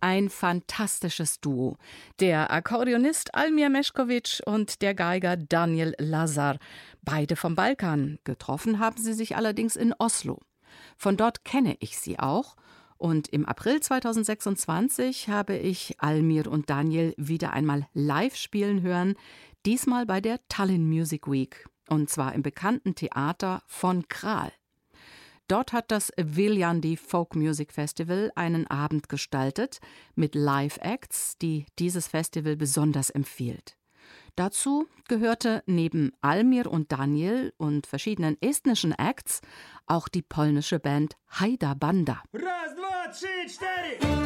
Ein fantastisches Duo. Der Akkordeonist Almir Mešković und der Geiger Daniel Lazar. Beide vom Balkan. Getroffen haben sie sich allerdings in Oslo. Von dort kenne ich sie auch. Und im April 2026 habe ich Almir und Daniel wieder einmal live spielen hören. Diesmal bei der Tallinn Music Week. Und zwar im bekannten Theater von Kral. Dort hat das Viljandi Folk Music Festival einen Abend gestaltet mit Live-Acts, die dieses Festival besonders empfiehlt. Dazu gehörte neben Almir und Daniel und verschiedenen estnischen Acts auch die polnische Band Haida Banda.